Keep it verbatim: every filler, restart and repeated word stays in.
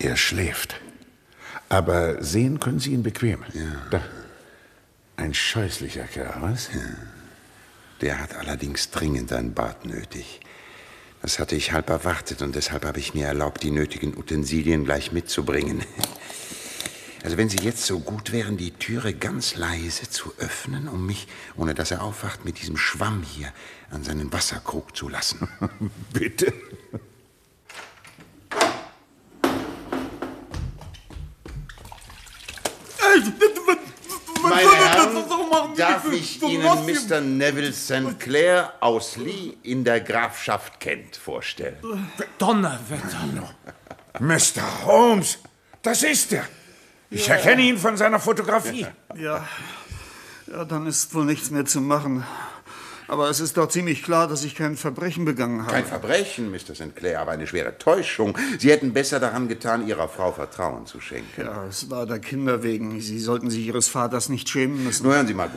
Er schläft. Aber sehen können Sie ihn bequem. Ja. Da. Ein scheußlicher Kerl, was? Ja. Der hat allerdings dringend ein Bad nötig. Das hatte ich halb erwartet und deshalb habe ich mir erlaubt, die nötigen Utensilien gleich mitzubringen. Also wenn Sie jetzt so gut wären, die Türe ganz leise zu öffnen, um mich, ohne dass er aufwacht, mit diesem Schwamm hier an seinen Wasserkrug zu lassen. Bitte. Meine Herren, darf ich Ihnen Mister Neville Sankt Clair aus Lee in der Grafschaft Kent vorstellen? Donnerwetter. Mister Holmes, das ist er. Ich ja. erkenne ihn von seiner Fotografie. Ja. Ja, dann ist wohl nichts mehr zu machen. Aber es ist doch ziemlich klar, dass ich kein Verbrechen begangen habe. Kein Verbrechen, Mister Sankt Clair, aber eine schwere Täuschung. Sie hätten besser daran getan, Ihrer Frau Vertrauen zu schenken. Ja, es war der Kinder wegen. Sie sollten sich Ihres Vaters nicht schämen müssen. Nur hören Sie mal